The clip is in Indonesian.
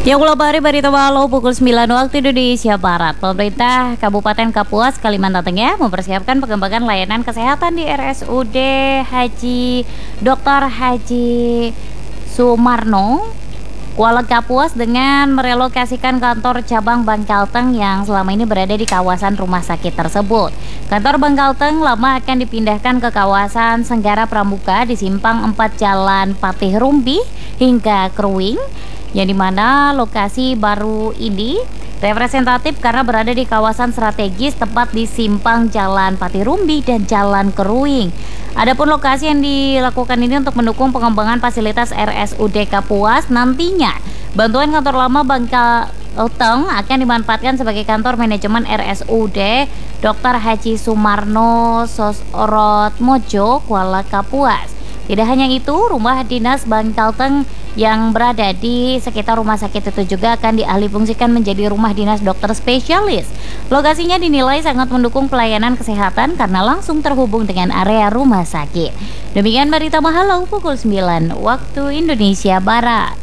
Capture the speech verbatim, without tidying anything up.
Yang Ulabari Barito Balo pukul sembilan waktu Indonesia Barat. Pemerintah Kabupaten Kapuas, Kalimantan Tengah mempersiapkan pengembangan layanan kesehatan di R S U D Haji dokter Haji Sumarno Kuala Kapuas dengan merelokasikan kantor cabang Bangkalteng yang selama ini berada di kawasan rumah sakit tersebut. Kantor Bangkalteng lama akan dipindahkan ke kawasan Senggara Pramuka di Simpang empat Jalan Patih Rumbi hingga Kruing, yang dimana lokasi baru ini representatif karena berada di kawasan strategis tepat di simpang Jalan Patih Rumbi dan Jalan Keruing. Adapun lokasi yang dilakukan ini untuk mendukung pengembangan fasilitas R S U D Kapuas. Nantinya bantuan kantor lama Bangkalteng akan dimanfaatkan sebagai kantor manajemen R S U D dokter Haji Sumarno Sosrot Mojo Kuala Kapuas. Tidak hanya itu, rumah dinas Bangkalteng yang berada di sekitar rumah sakit itu juga akan dialihfungsikan menjadi rumah dinas dokter spesialis. Lokasinya dinilai sangat mendukung pelayanan kesehatan karena langsung terhubung dengan area rumah sakit. Demikian berita Mahalau pukul sembilan waktu Indonesia Barat.